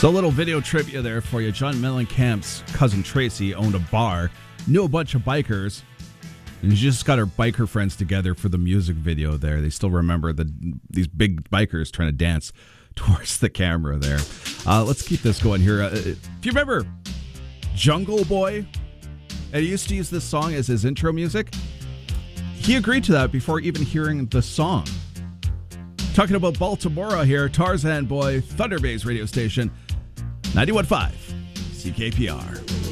So a little video trivia there for you. John Mellencamp's cousin Tracy owned a bar, knew a bunch of bikers, and she just got her biker friends together for the music video there. They still remember these big bikers trying to dance towards the camera there. Let's keep this going here. If you remember Jungle Boy, and he used to use this song as his intro music, he agreed to that before even hearing the song. Talking about Baltimore here, Tarzan Boy, Thunder Bay's radio station, 91.5 CKPR.